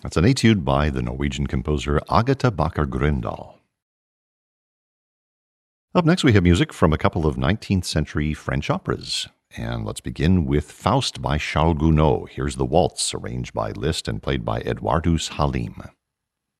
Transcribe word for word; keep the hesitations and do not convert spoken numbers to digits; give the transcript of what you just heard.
That's an etude by the Norwegian composer Agatha Bakker-Grøndahl. Up next, we have music from a couple of nineteenth century French operas. And let's begin with Faust by Charles Gounod. Here's the waltz, arranged by Liszt and played by Eduardus Halim.